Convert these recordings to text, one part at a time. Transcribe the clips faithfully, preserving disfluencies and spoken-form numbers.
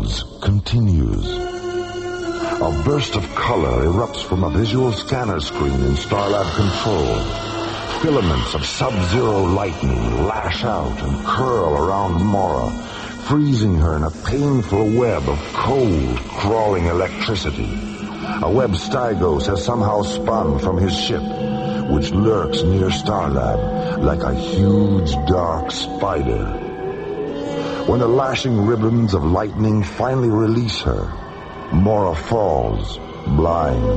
unfolds, continues. A burst of color erupts from a visual scanner screen in Starlab Control. Filaments of sub-zero lightning lash out and curl around Mora, freezing her in a painful web of cold, crawling electricity. A web Stygos has somehow spun from his ship, which lurks near Starlab like a huge dark spider. When the lashing ribbons of lightning finally release her, Mora falls, blind.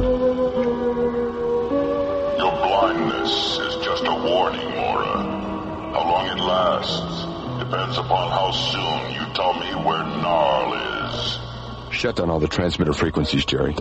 Your blindness is just a warning, Mora. How long it lasts depends upon how soon you tell me where Gnarl is. Shut down all the transmitter frequencies, Jerry.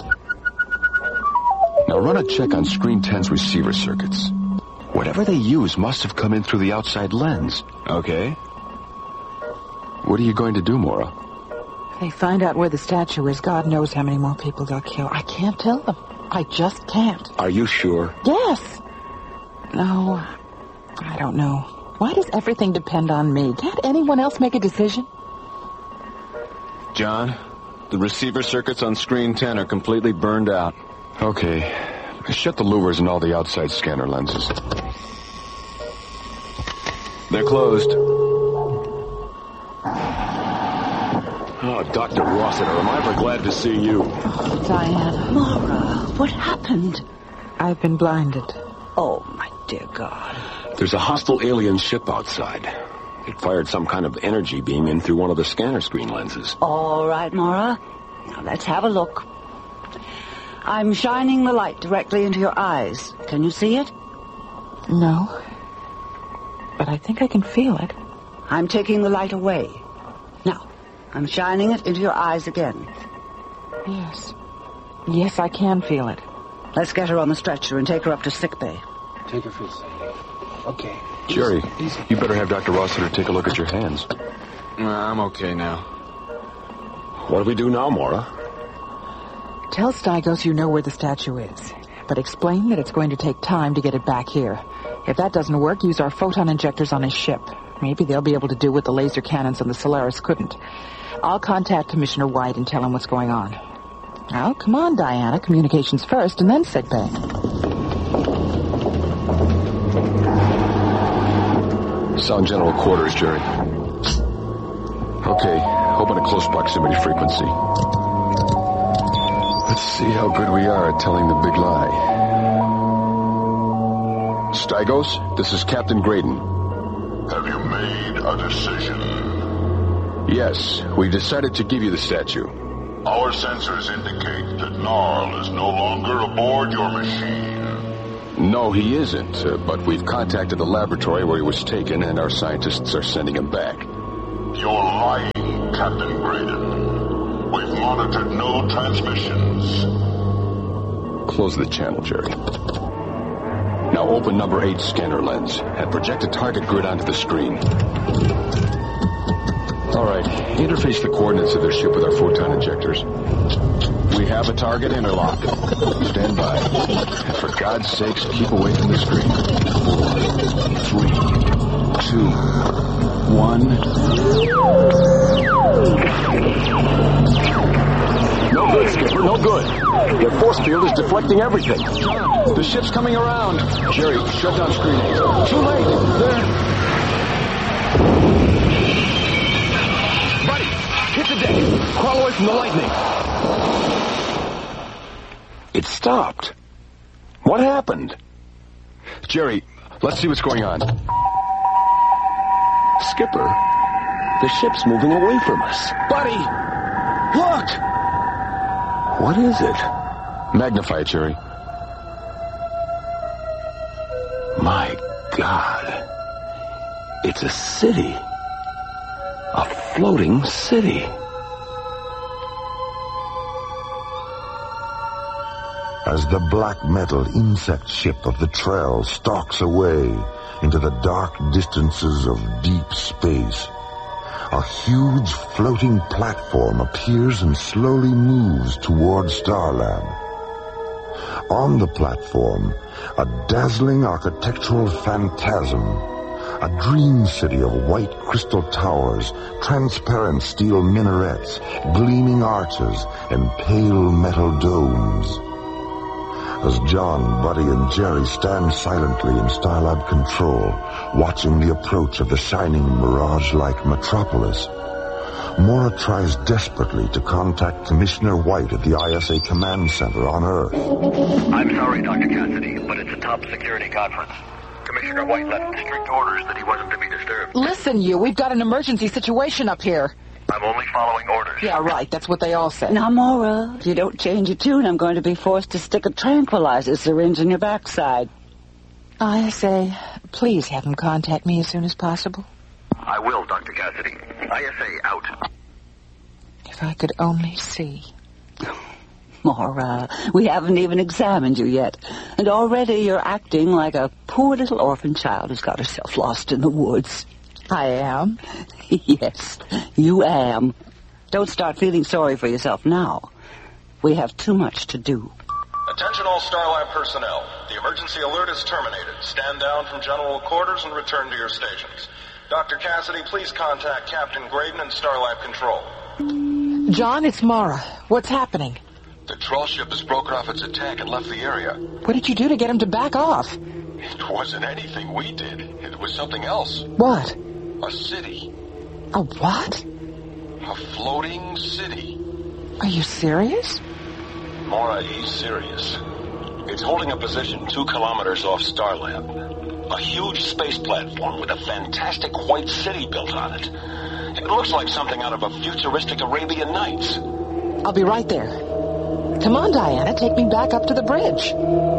Now run a check on Screen ten's receiver circuits. Whatever they use must have come in through the outside lens. Okay. What are you going to do, Mora? If they find out where the statue is, God knows how many more people they'll kill. I can't tell them. I just can't. Are you sure? Yes. No, I don't know. Why does everything depend on me? Can't anyone else make a decision? John, the receiver circuits on Screen ten are completely burned out. Okay. Shut the louvers and all the outside scanner lenses. They're closed. Oh, Doctor Rossiter, am I ever glad to see you. Oh, Diana. Mora, what happened? I've been blinded. Oh, my dear God. There's a hostile alien ship outside. It fired some kind of energy beam in through one of the scanner screen lenses. All right, Mora. Now, let's have a look. I'm shining the light directly into your eyes. Can you see it? No. But I think I can feel it. I'm taking the light away. Now, I'm shining it into your eyes again. Yes. Yes, I can feel it. Let's get her on the stretcher and take her up to sickbay. Take her feet, Sandy. Okay. Jerry, easy, easy. You better have Doctor Rossiter take a look at your hands. Nah, I'm okay now. What do we do now, Mora? Tell Stygos you know where the statue is, but explain that it's going to take time to get it back here. If that doesn't work, use our photon injectors on his ship. Maybe they'll be able to do what the laser cannons on the Solaris couldn't. I'll contact Commissioner White and tell him what's going on. Now, come on, Diana. Communications first, and then sickbay. Sound General Quarters, Jerry. Okay, open a close proximity frequency. Let's see how good we are at telling the big lie. Stygos, this is Captain Graydon. Have you made a decision? Yes, we decided to give you the statue. Our sensors indicate that Gnarl is no longer aboard your machine. No, he isn't, uh, but we've contacted the laboratory where he was taken, and our scientists are sending him back. You're lying, Captain Graydon. We've monitored no transmissions. Close the channel, Jerry. Now open number eight scanner lens and project a target grid onto the screen. All right, interface the coordinates of their ship with our photon injectors. We have a target interlock. Stand by. And for God's sakes, keep away from the screen. Four, three, two, one. No good, Skipper, no good. Their force field is deflecting everything. The ship's coming around. Jerry, shut down screen. Too late. There. Buddy, hit the deck. Crawl away from the lightning. It stopped. What happened? Jerry, let's see what's going on. Skipper, the ship's moving away from us. Buddy! Look! What is it? Magnify it, Jerry. My God. It's a city. A floating city. As the black metal insect ship of the Trell stalks away into the dark distances of deep space, a huge floating platform appears and slowly moves toward Starlab. On the platform, a dazzling architectural phantasm, A dream city of white crystal towers, transparent steel minarets, gleaming arches, and pale metal domes. As John, Buddy, and Jerry stand silently in Starlab control, watching the approach of the shining mirage-like metropolis, Mora tries desperately to contact Commissioner White at the I S A Command Center on Earth. I'm sorry, Doctor Cassidy, but it's a top security conference. Commissioner White left strict orders that he wasn't to be disturbed. Listen, you, we've got an emergency situation up here. I'm only following orders. Yeah, right, that's what they all say. Now, Mora, if you don't change your tune, I'm going to be forced to stick a tranquilizer syringe in your backside. I S A, please have him contact me as soon as possible. I will, Doctor Cassidy. I S A out. If I could only see. Mora, we haven't even examined you yet. And already you're acting like a poor little orphan child who's got herself lost in the woods. I am? Yes, you am. Don't start feeling sorry for yourself now. We have too much to do. Attention all Starlab personnel. The emergency alert is terminated. Stand down from general quarters and return to your stations. Doctor Cassidy, please contact Captain Graydon and Starlab Control. John, it's Mara. What's happening? The troll ship has broken off its attack and left the area. What did you do to get him to back off? It wasn't anything we did. It was something else. What? A city. A what? A floating city. Are you serious? Mora, he's serious. It's holding a position two kilometers off Starlab. A huge space platform with a fantastic white city built on it. It looks like something out of a futuristic Arabian Nights. I'll be right there. Come on, Diana, take me back up to the bridge.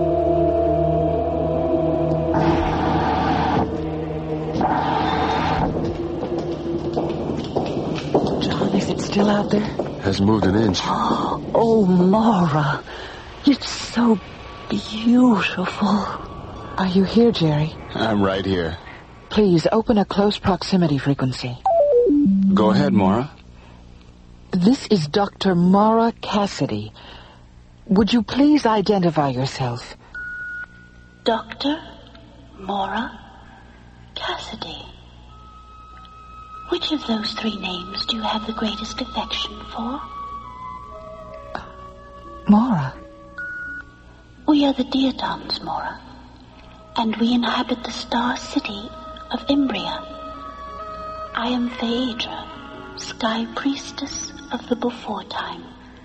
John, is it still out there? Hasn't moved an inch. Oh, Mora, it's so beautiful. Are you here, Jerry? I'm right here. Please, open a close proximity frequency. Go ahead, Mora. This is Doctor Mara Cassidy. Would you please identify yourself? Doctor Mora Cassidy. Which of those three names do you have the greatest affection for? Mora. We are the Diatons, Mora, and we inhabit the star city of Imbria. I am Phaedra, Sky Priestess of the Before Time.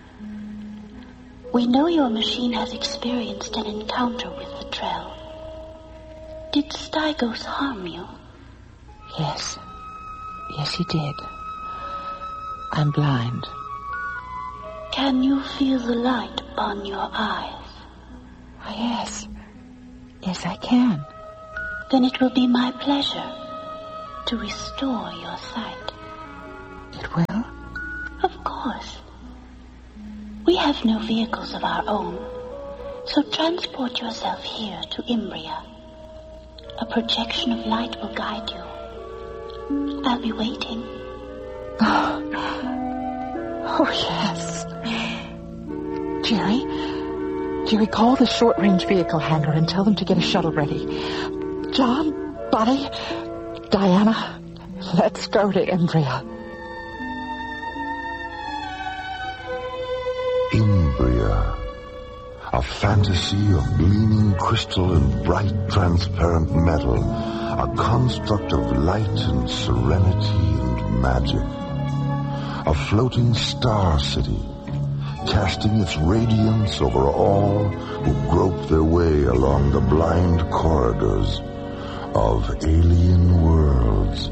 We know your machine has experienced an encounter with the Trell. Did Stygos harm you? Yes. Yes, he did. I'm blind. Can you feel the light upon your eyes? Oh, yes. Yes, I can. Then it will be my pleasure to restore your sight. It will? Of course. We have no vehicles of our own, so transport yourself here to Imbria. A projection of light will guide you. I'll be waiting. Oh, oh yes. Jerry, Jerry, call the short-range vehicle hangar and tell them to get a shuttle ready. John, Buddy, Diana, let's go to Imbria. Imbria, a fantasy of gleaming crystal and bright transparent metal, a construct of light and serenity and magic. A floating star city, casting its radiance over all who grope their way along the blind corridors of alien worlds.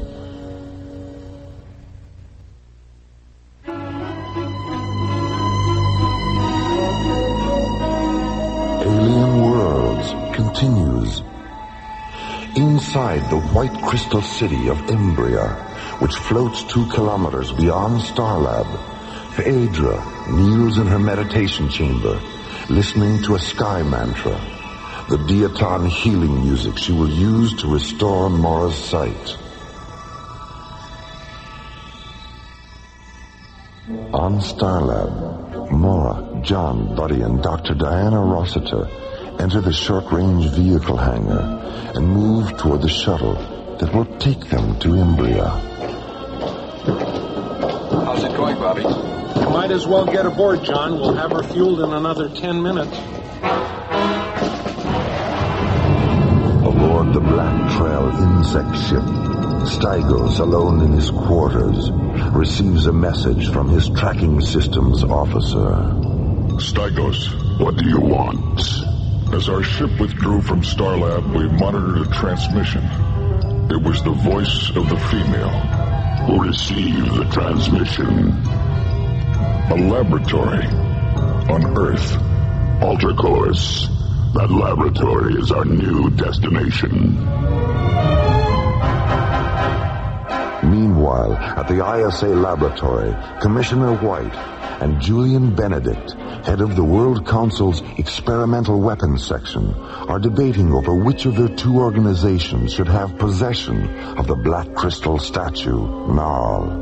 Alien Worlds continues. Inside the white crystal city of Imbria, which floats two kilometers beyond Starlab, Phaedra kneels in her meditation chamber, listening to a sky mantra, the Diaton healing music she will use to restore Mora's sight. On Starlab, Mora, John, Buddy, and Doctor Diana Rossiter enter the short-range vehicle hangar and move toward the shuttle that will take them to Imbria. How's it going, Bobby? Might as well get aboard, John. We'll have her fueled in another ten minutes. Aboard the Black Trail insect ship, Stygos, alone in his quarters, receives a message from his tracking systems officer. Stygos, what do you want? As our ship withdrew from Starlab, we monitored a transmission. It was the voice of the female. Who received the transmission? A laboratory on Earth. Alter course. That laboratory is our new destination. Meanwhile, at the I S A laboratory, Commissioner White and Julian Benedict, head of the World Council's Experimental Weapons Section, are debating over which of their two organizations should have possession of the Black Crystal statue, Gnarl.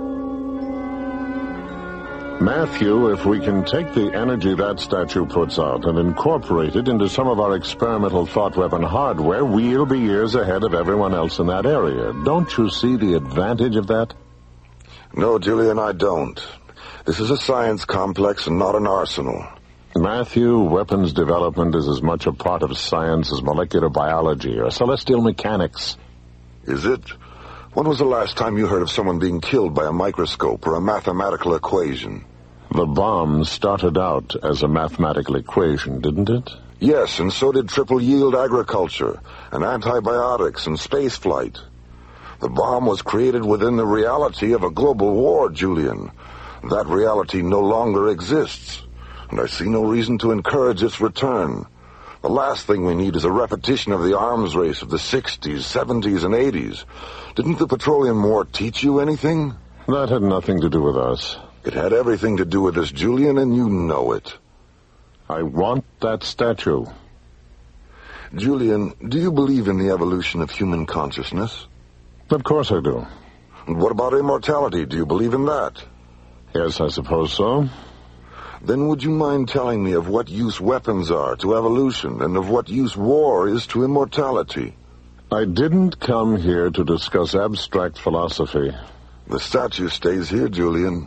Matthew, if we can take the energy that statue puts out and incorporate it into some of our experimental thought weapon hardware, we'll be years ahead of everyone else in that area. Don't you see the advantage of that? No, Julian, I don't. This is a science complex and not an arsenal. Matthew, weapons development is as much a part of science as molecular biology or celestial mechanics. Is it? When was the last time you heard of someone being killed by a microscope or a mathematical equation? The bomb started out as a mathematical equation, didn't it? Yes, and so did triple-yield agriculture, and antibiotics, and spaceflight. The bomb was created within the reality of a global war, Julian. That reality no longer exists, and I see no reason to encourage its return. The last thing we need is a repetition of the arms race of the sixties, seventies, and eighties. Didn't the Petroleum War teach you anything? That had nothing to do with us. It had everything to do with us, Julian, and you know it. I want that statue. Julian, do you believe in the evolution of human consciousness? Of course I do. And what about immortality? Do you believe in that? Yes, I suppose so. Then would you mind telling me of what use weapons are to evolution and of what use war is to immortality? I didn't come here to discuss abstract philosophy. The statue stays here, Julian.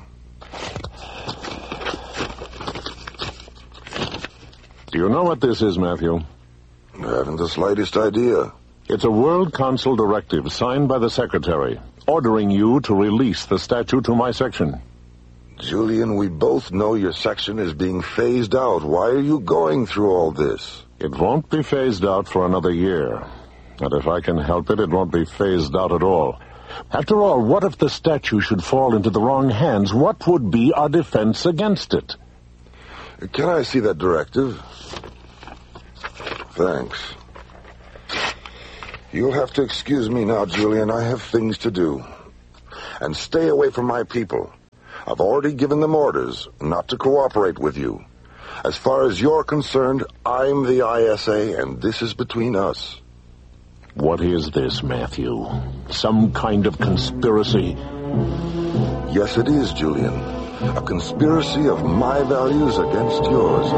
Do you know what this is, Matthew? I haven't the slightest idea. It's a World Council directive signed by the Secretary, ordering you to release the statue to my section. Julian, we both know your section is being phased out. Why are you going through all this? It won't be phased out for another year. And if I can help it, it won't be phased out at all. After all, what if the statue should fall into the wrong hands? What would be our defense against it? Can I see that directive? Thanks. You'll have to excuse me now, Julian. I have things to do. And stay away from my people. I've already given them orders not to cooperate with you. As far as you're concerned, I'm the I S A, and this is between us. What is this, Matthew? Some kind of conspiracy? Yes, it is, Julian. A conspiracy of my values against yours.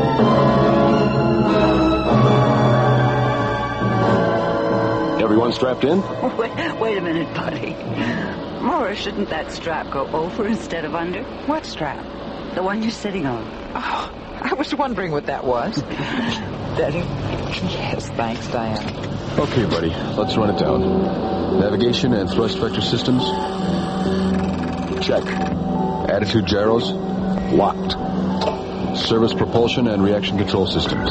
Everyone strapped in? Wait, wait a minute, buddy. Morris, shouldn't that strap go over instead of under? What strap? The one you're sitting on. Oh, I was wondering what that was. That, yes, thanks, Diane. Okay, buddy, let's run it down. Navigation and thrust vector systems? Check. Attitude gyros? Locked. Service propulsion and reaction control systems?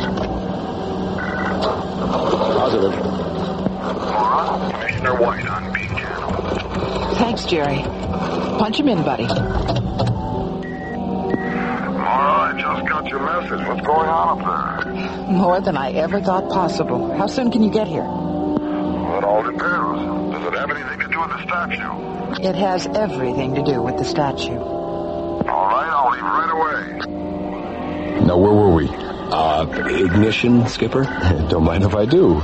Positive. Mora, Commissioner White on beam channel. Thanks, Jerry. Punch him in, buddy. Mara, I just got your message. What's going on up there? More than I ever thought possible. How soon can you get here? Well, it all depends. Does it have anything to do with the statue? It has everything to do with the statue. All right, I'll leave right away. Now, where were we? Uh, ignition, Skipper? Don't mind if I do.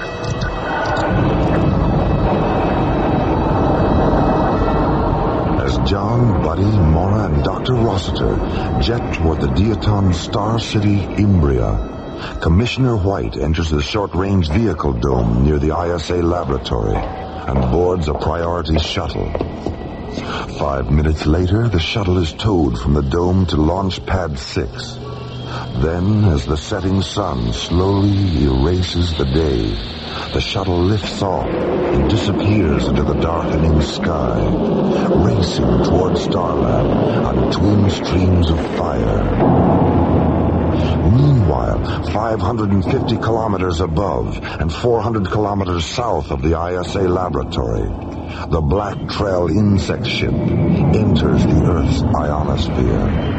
As John, Buddy, Mora, and Doctor Rossiter jet toward the Diaton Star City, Imbria, Commissioner White enters the short-range vehicle dome near the I S A laboratory, and boards a priority shuttle. Five minutes later, the shuttle is towed from the dome to Launch Pad six. Then, as the setting sun slowly erases the day, the shuttle lifts off and disappears into the darkening sky, racing toward Starlab on twin streams of fire. Meanwhile, five hundred fifty kilometers above and four hundred kilometers south of the I S A laboratory, the Black Trail insect ship enters the Earth's ionosphere.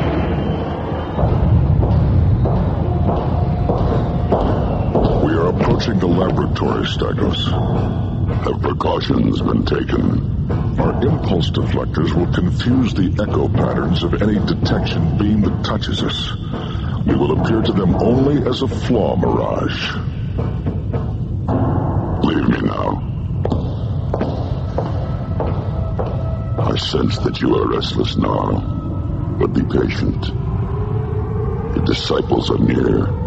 We are approaching the laboratory, Stagos. Have precautions been taken? Our impulse deflectors will confuse the echo patterns of any detection beam that touches us. We will appear to them only as a flaw mirage. Leave me now. I sense that you are restless now, but be patient. Your disciples are near.